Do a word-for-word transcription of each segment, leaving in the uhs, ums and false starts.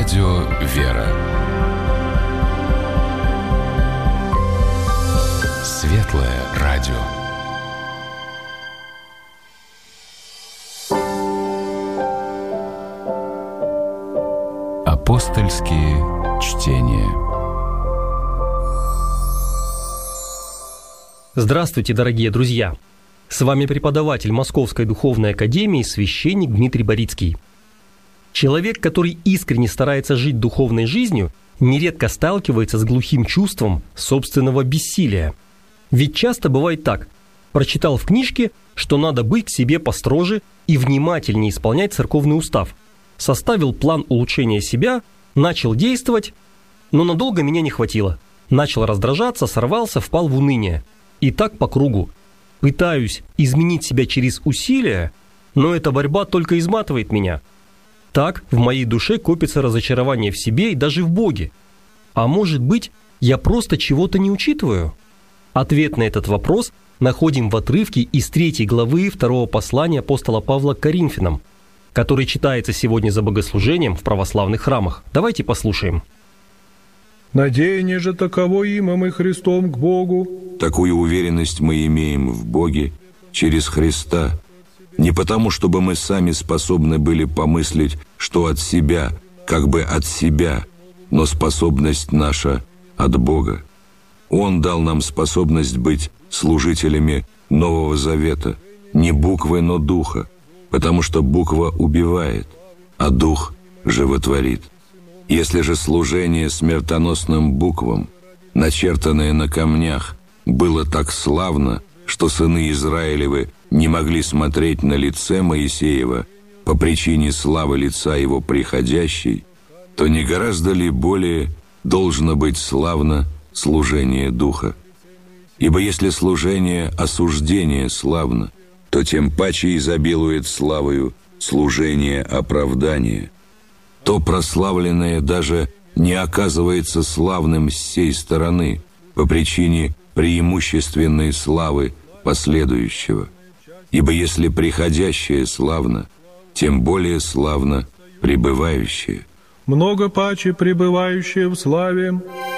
Радио «Вера». Светлое радио. Апостольские чтения. Здравствуйте, дорогие друзья! С вами преподаватель Московской Духовной Академии, священник Дмитрий Борицкий. Человек, который искренне старается жить духовной жизнью, нередко сталкивается с глухим чувством собственного бессилия. Ведь часто бывает так: прочитал в книжке, что надо быть к себе построже и внимательнее исполнять церковный устав, составил план улучшения себя, начал действовать, но надолго меня не хватило. Начал раздражаться, сорвался, впал в уныние. И так по кругу. Пытаюсь изменить себя через усилия, но эта борьба только изматывает меня. Так в моей душе копится разочарование в себе и даже в Боге. А может быть, я просто чего-то не учитываю? Ответ на этот вопрос находим в отрывке из третьей главы второго послания апостола Павла к Коринфянам, который читается сегодня за богослужением в православных храмах. Давайте послушаем. «Надеяние же таково имам и Христом к Богу». Такую уверенность мы имеем в Боге через Христа, не потому, чтобы мы сами способны были помыслить, что от себя, как бы от себя, но способность наша от Бога. Он дал нам способность быть служителями Нового Завета, не буквы, но духа, потому что буква убивает, а дух животворит. Если же служение смертоносным буквам, начертанное на камнях, было так славно, что сыны Израилевы не могли смотреть на лице Моисеева по причине славы лица его приходящей, то не гораздо ли более должно быть славно служение Духа? Ибо если служение осуждения славно, то тем паче изобилует славою служение оправдания. То прославленное даже не оказывается славным с сей стороны по причине преимущественной славы последующего. Ибо если приходящее славно, тем более славно пребывающее. Много паче пребывающее в славе.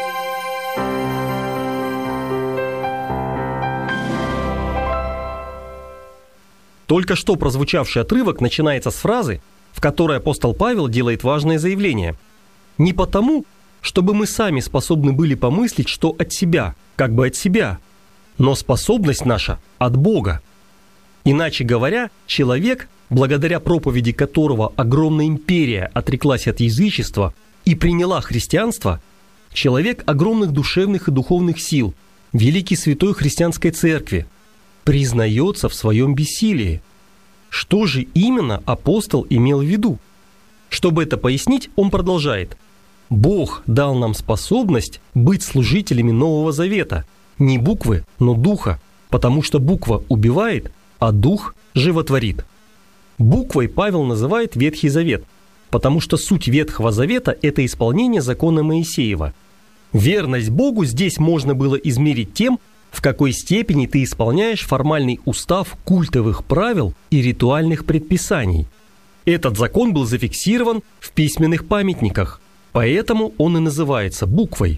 Только что прозвучавший отрывок начинается с фразы, в которой апостол Павел делает важное заявление. Не потому, чтобы мы сами способны были помыслить, что от себя, как бы от себя, но способность наша от Бога. Иначе говоря, человек, благодаря проповеди которого огромная империя отреклась от язычества и приняла христианство, человек огромных душевных и духовных сил, великий святой христианской церкви, признается в своем бессилии. Что же именно апостол имел в виду? Чтобы это пояснить, он продолжает. Бог дал нам способность быть служителями Нового Завета, не буквы, но духа, потому что буква убивает, а дух животворит. Буквой Павел называет Ветхий Завет, потому что суть Ветхого Завета – это исполнение закона Моисеева. Верность Богу здесь можно было измерить тем, в какой степени ты исполняешь формальный устав культовых правил и ритуальных предписаний. Этот закон был зафиксирован в письменных памятниках, поэтому он и называется буквой.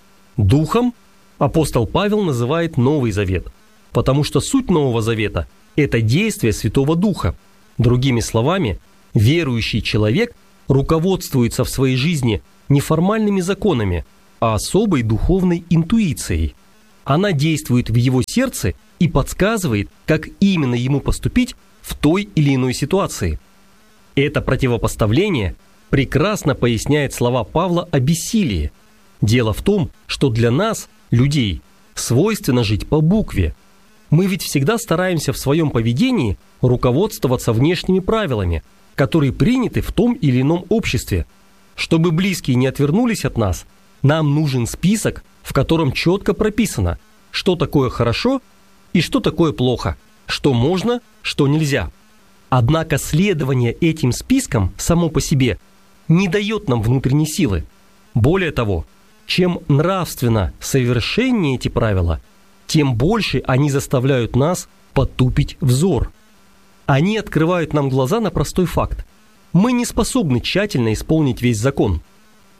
Духом апостол Павел называет Новый Завет, потому что суть Нового Завета – это действие Святого Духа. Другими словами, верующий человек руководствуется в своей жизни не формальными законами, а особой духовной интуицией. Она действует в его сердце и подсказывает, как именно ему поступить в той или иной ситуации. Это противопоставление прекрасно поясняет слова Павла о бессилии. Дело в том, что для нас, людей, свойственно жить по букве. Мы ведь всегда стараемся в своем поведении руководствоваться внешними правилами, которые приняты в том или ином обществе. Чтобы близкие не отвернулись от нас, нам нужен список, в котором четко прописано, что такое хорошо и что такое плохо, что можно, что нельзя. Однако следование этим спискам само по себе не дает нам внутренней силы. Более того, чем нравственно совершеннее эти правила, тем больше они заставляют нас потупить взор. Они открывают нам глаза на простой факт. Мы не способны тщательно исполнить весь закон.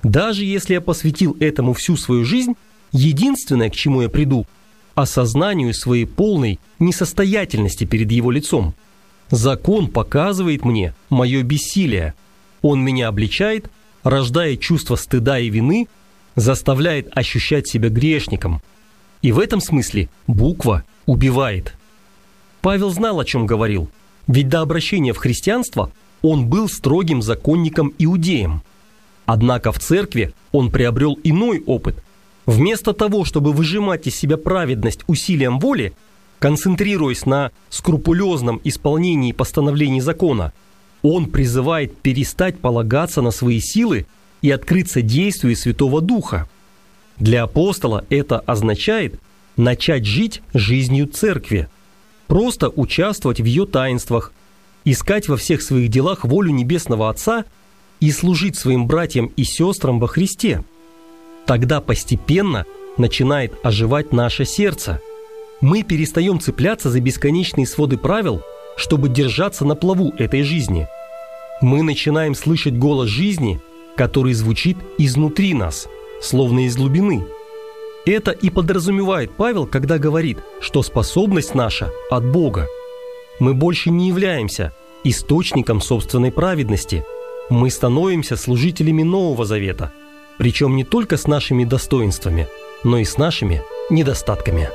Даже если я посвятил этому всю свою жизнь, единственное, к чему я приду – осознанию своей полной несостоятельности перед его лицом. Закон показывает мне мое бессилие. Он меня обличает, рождает чувство стыда и вины, заставляет ощущать себя грешником. И в этом смысле буква убивает. Павел знал, о чем говорил, ведь до обращения в христианство он был строгим законником-иудеем. Однако в церкви он приобрел иной опыт. Вместо того, чтобы выжимать из себя праведность усилием воли, концентрируясь на скрупулезном исполнении постановлений закона, он призывает перестать полагаться на свои силы и открыться действию Святого Духа. Для апостола это означает начать жить жизнью церкви, просто участвовать в ее таинствах, искать во всех своих делах волю Небесного Отца и служить своим братьям и сестрам во Христе. Тогда постепенно начинает оживать наше сердце. Мы перестаем цепляться за бесконечные своды правил, чтобы держаться на плаву этой жизни. Мы начинаем слышать голос жизни, который звучит изнутри нас, словно из глубины. Это и подразумевает Павел, когда говорит, что способность наша от Бога. Мы больше не являемся источником собственной праведности. Мы становимся служителями Нового Завета, причем не только с нашими достоинствами, но и с нашими недостатками.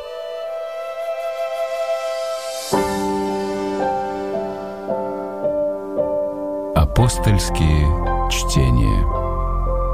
Апостольские чтения.